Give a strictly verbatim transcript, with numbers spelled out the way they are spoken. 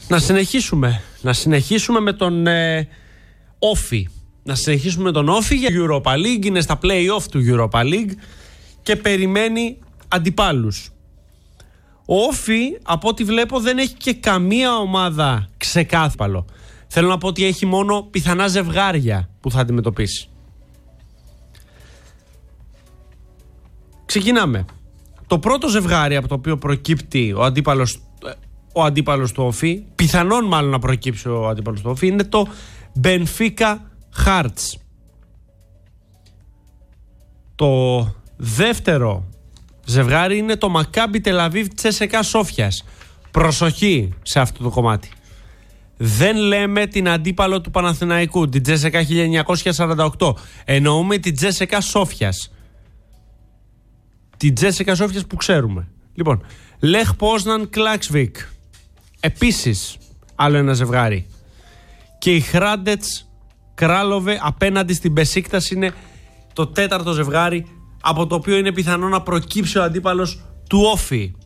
Να συνεχίσουμε. Να συνεχίσουμε με τον ε, Όφη. Να συνεχίσουμε με τον Όφη για Europa League. Είναι στα play-off του Europa League και περιμένει αντιπάλους. Ο Όφη, από ό,τι βλέπω, δεν έχει και καμία ομάδα ξεκάθαρο. Θέλω να πω ότι έχει μόνο πιθανά ζευγάρια που θα αντιμετωπίσει. Ξεκινάμε. Το πρώτο ζευγάρι από το οποίο προκύπτει ο αντίπαλος, ο αντίπαλος του Όφη, πιθανόν μάλλον να προκύψει ο αντίπαλος του Όφη, είναι το Benfica Hearts. Το δεύτερο ζευγάρι είναι το Maccabi Tel Aviv Τσέσεκα Σόφιας. Προσοχή σε αυτό το κομμάτι. Δεν λέμε την αντίπαλο του Παναθηναϊκού, την Τσέσεκα χίλια εννιακόσια σαράντα οκτώ. Εννοούμε την Τσέσεκα Σόφιας. Την Τσέσεκα Σόφιας που ξέρουμε. Λοιπόν, Λεχ Πόσναν Κλάξβικ. Επίσης, άλλο ένα ζευγάρι. Και η Χράντετς Κράλοβε απέναντι στην Μπεσίκτας είναι το τέταρτο ζευγάρι από το οποίο είναι πιθανό να προκύψει ο αντίπαλος του Όφη.